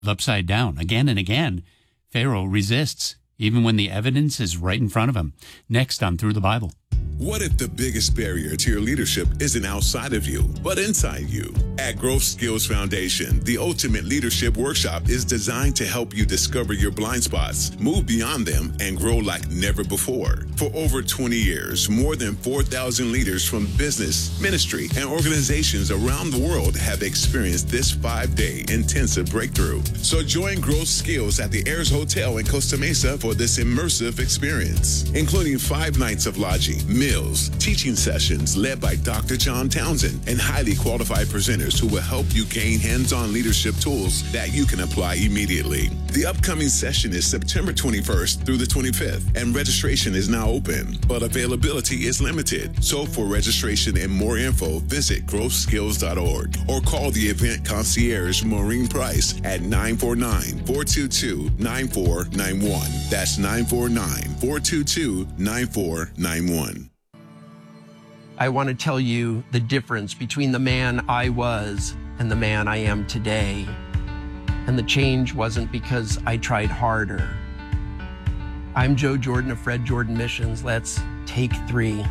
upside down. Again and again, Pharaoh resists, even when the evidence is right in front of him. Next on Through the Bible. What if the biggest barrier to your leadership isn't outside of you, but inside you? At Growth Skills Foundation, the Ultimate Leadership Workshop is designed to help you discover your blind spots, move beyond them, and grow like never before. For over 20 years, more than 4,000 leaders from business, ministry, and organizations around the world have experienced this 5-day intensive breakthrough. So join Growth Skills at the Ayers Hotel in Costa Mesa for this immersive experience, including 5 nights of lodging, meals, teaching sessions led by Dr. John Townsend, and highly qualified presenters who will help you gain hands-on leadership tools that you can apply immediately. The upcoming session is September 21st through the 25th, and registration is now open, but availability is limited. So for registration and more info, visit growthskills.org or call the event concierge Maureen Price at 949-422-9491. That's 949-422-9491. I want to tell you the difference between the man I was and the man I am today. And the change wasn't because I tried harder. I'm Joe Jordan of Fred Jordan Missions. Let's take 3.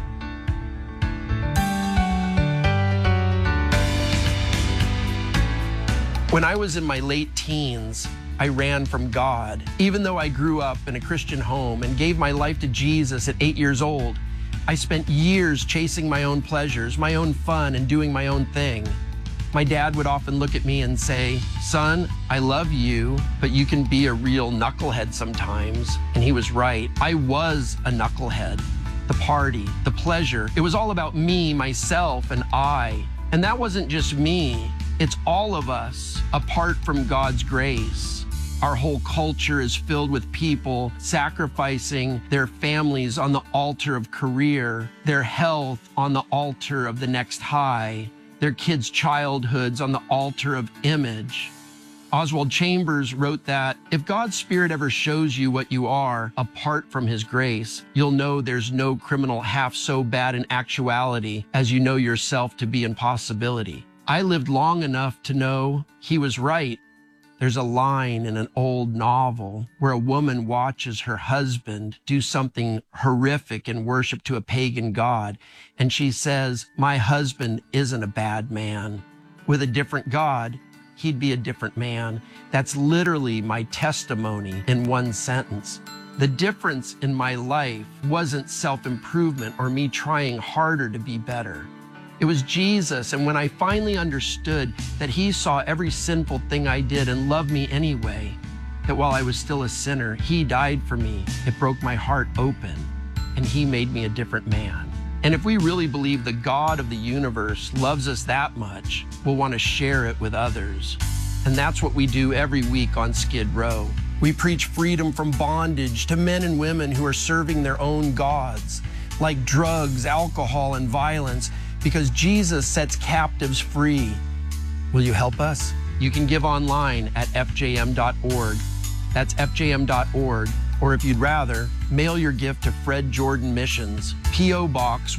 When I was in my late teens, I ran from God. Even though I grew up in a Christian home and gave my life to Jesus at 8 years old, I spent years chasing my own pleasures, my own fun, and doing my own thing. My dad would often look at me and say, "Son, I love you, but you can be a real knucklehead sometimes." And he was right. I was a knucklehead. The party, the pleasure, it was all about me, myself, and I. And that wasn't just me. It's all of us apart from God's grace. Our whole culture is filled with people sacrificing their families on the altar of career, their health on the altar of the next high, their kids' childhoods on the altar of image. Oswald Chambers wrote that if God's Spirit ever shows you what you are apart from His grace, you'll know there's no criminal half so bad in actuality as you know yourself to be in possibility. I lived long enough to know he was right. There's a line in an old novel where a woman watches her husband do something horrific in worship to a pagan god, and she says, "My husband isn't a bad man. With a different God, he'd be a different man." That's literally my testimony in one sentence. The difference in my life wasn't self-improvement or me trying harder to be better. It was Jesus, and when I finally understood that He saw every sinful thing I did and loved me anyway, that while I was still a sinner, He died for me, it broke my heart open, and He made me a different man. And if we really believe the God of the universe loves us that much, we'll want to share it with others. And that's what we do every week on Skid Row. We preach freedom from bondage to men and women who are serving their own gods, like drugs, alcohol, and violence, because Jesus sets captives free. Will you help us? You can give online at fjm.org. That's fjm.org. Or if you'd rather, mail your gift to Fred Jordan Missions, P.O. Box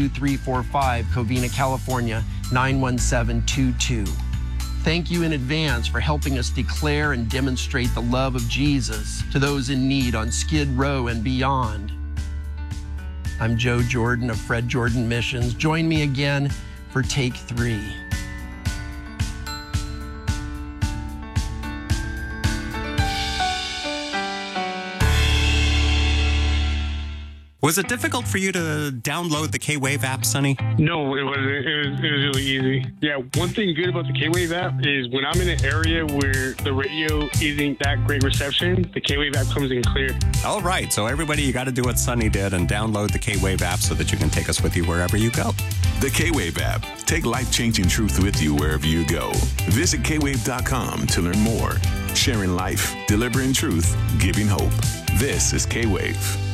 12345, Covina, California, 91722. Thank you in advance for helping us declare and demonstrate the love of Jesus to those in need on Skid Row and beyond. I'm Joe Jordan of Fred Jordan Missions. Join me again for Take 3. Was it difficult for you to download the K-Wave app, Sonny? No, it wasn't. It was really easy. Yeah, one thing good about the K-Wave app is when I'm in an area where the radio isn't that great reception, the K-Wave app comes in clear. All right, so everybody, you got to do what Sonny did and download the K-Wave app so that you can take us with you wherever you go. The K-Wave app. Take life-changing truth with you wherever you go. Visit kwave.com to learn more. Sharing life, delivering truth, giving hope. This is K-Wave.